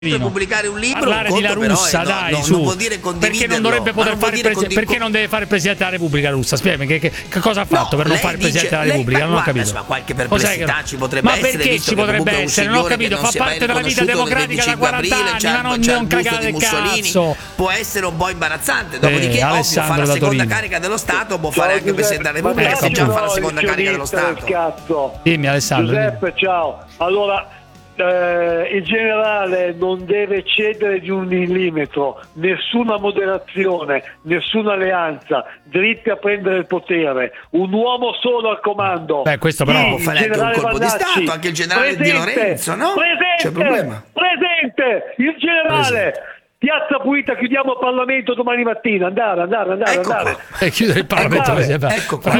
pubblicare un libro, parlare di La Russa, dai, su. non vuol dire perché non dovrebbe poter fare perché non deve fare il Presidente della Repubblica russa? Spiegami che cosa ha fatto per non fare il Presidente della Repubblica? Non ho capito. Ma qualche perplessità ci potrebbe essere. Ma perché ci potrebbe essere? Non ho capito, fa parte della vita democratica da 40 anni, ma non cagare il cazzo. Può essere un po' imbarazzante, dopodiché ovvio fa la seconda carica dello Stato, può fare anche il Presidente della Repubblica se già fa la seconda carica dello Stato. Dimmi Alessandro. Giuseppe, ciao. Allora, il generale non deve cedere di un millimetro, nessuna moderazione, nessuna alleanza, dritti a prendere il potere, un uomo solo al comando. Questo però può fare anche un colpo di Stato, anche il generale Di Lorenzo, no? C'è problema. Presente il generale. Piazza Pulita, chiudiamo il Parlamento domani mattina. Andare. Chiudere il Parlamento. Ecco qua.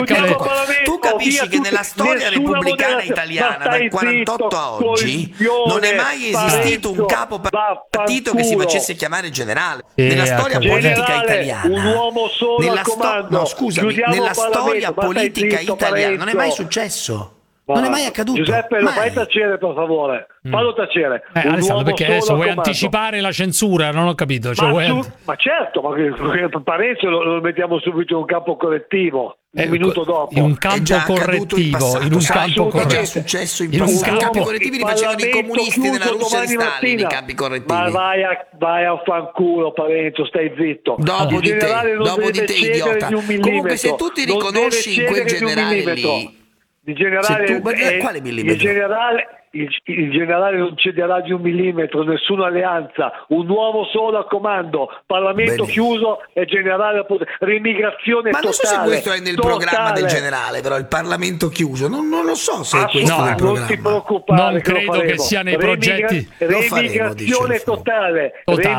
Tu capisci che nella storia repubblicana italiana dal 48 a oggi non è mai esistito un capo partito che si facesse chiamare generale. Nella storia politica italiana, un uomo solo al comando. Nella storia politica italiana non è mai successo. Non è mai accaduto. Giuseppe, lo fai tacere, per favore. Fallo tacere. Alessandro, perché adesso vuoi anticipare la censura? Non ho capito. Ma certo, ma Parenzo lo mettiamo subito in un campo correttivo. Un minuto dopo. In un campo correttivo. In un campo correttivo. È successo in passato. I campi correttivi li facevano i comunisti nella Russia di Stalin, i campi correttivi. Ma vai a fanculo, Parenzo, stai zitto. Dopo di te, idiota. Comunque, se tu ti riconosci in quel generale lì, il generale, quale millimetro? Il generale non cederà di un millimetro, nessuna alleanza, un uomo solo a comando, Parlamento chiuso e generale remigrazione totale. Ma non so se questo è nel programma del generale, però il Parlamento chiuso, non lo so se è questo nel programma. Non ti preoccupare, non credo che sia nei progetti. Remigrazione totale.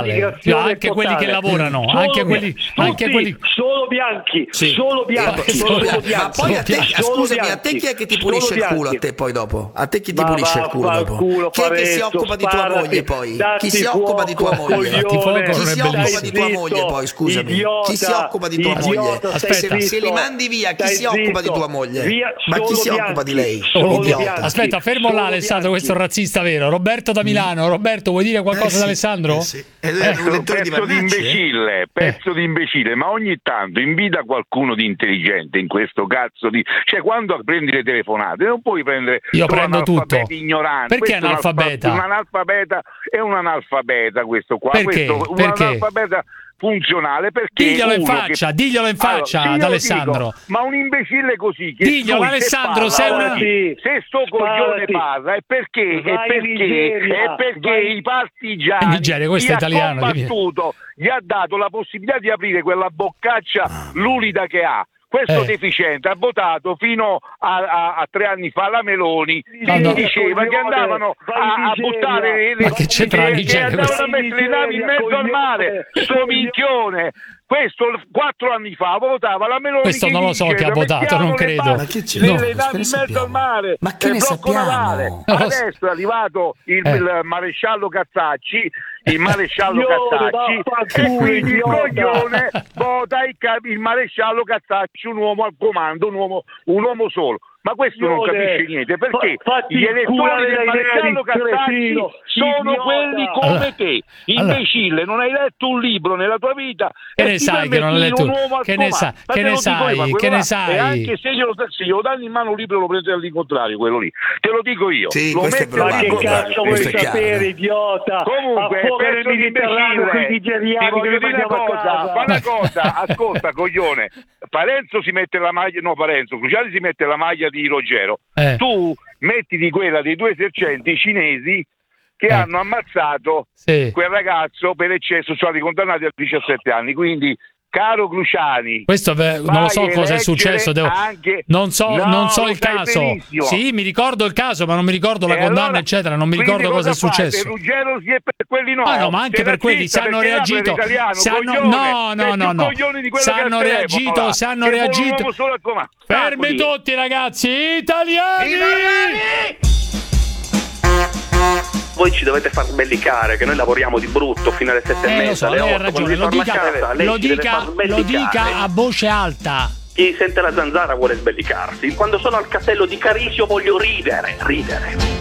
Anche quelli che lavorano, anche quelli solo bianchi, solo bianchi. Ma poi scusami, a te chi è che ti pulisce il culo? A te poi dopo? A te chi ti pulisce il culo dopo? Chi è che si occupa di tua moglie poi? Chi si occupa di tua moglie? Chi si occupa di tua moglie poi, scusami? Chi si occupa di tua moglie? Se li mandi via, chi si occupa di tua moglie? Ma chi si occupa di lei? Aspetta, fermo là Alessandro, questo è un razzista vero. Roberto da Milano. Roberto, vuoi dire qualcosa ad Alessandro? Pezzo di imbecille, ma ogni tanto invita qualcuno di intelligente in questo cazzo di... Cioè, quando prendi le telefonate non puoi prendere... Io prendo tutto. Ignorante. Perché analfabeta? Un analfabeta è un analfabeta questo qua. Perché? Un analfabeta funzionale, perché diglielo in faccia ad Alessandro. Dico, ma un imbecille così che diglielo Alessandro, se sto coglione parla è perché i partigiani Nigeria, questo è italiano, gli ha dato la possibilità di aprire quella boccaccia lurida che ha. Questo deficiente ha votato fino a 3 anni fa la Meloni, che diceva che andavano a buttare ma che c'entra la Nigeria? Che andavano a mettere le navi in mezzo al mare, sto minchione. Questo 4 anni fa votava la Meloni. Questo non lo so che ha votato, non credo. Ma che c'è? Le navi in mezzo al mare. Ma che ne sappiamo? Adesso è arrivato il maresciallo Cazzacci. E quindi il coglione vota il maresciallo Cazzacci, un uomo al comando, un uomo solo. Ma questo non capisce niente, perché gli elettori del maresciallo Cazzacci sono quelli come te, imbecille. Non hai letto un libro nella tua vita. Che ne sai che non hai letto? Che ne sai? E anche se glielo danno in mano un libro lo prende all'incontrario, quello lì. Te lo dico io. Sì, ma che cazzo vuoi sapere, idiota? Comunque, nel Mediterraneo, qui nigeriani, ti voglio dire una cosa, ascolta, coglione. Parenzo si mette la maglia, Cruciani si mette la maglia di Ruggero. Tu mettiti quella dei 2 esercenti cinesi che hanno ammazzato quel ragazzo per eccesso, sono stati condannati a 17 anni, quindi caro Cruciani, questo non lo so cosa è successo, non so il caso. Benissimo. Sì, mi ricordo il caso, ma non mi ricordo la condanna, allora, eccetera, non mi ricordo cosa è successo. Ruggero si è per quelli no. Ma anche per quelli se hanno reagito. Se hanno reagito. Fermi tutti, ragazzi, italiani! Voi ci dovete far sbellicare, che noi lavoriamo di brutto fino alle 7:30, alle 8. Ragione, lo dica a voce alta. Chi sente la zanzara vuole sbellicarsi. Quando sono al castello di Carisio voglio ridere.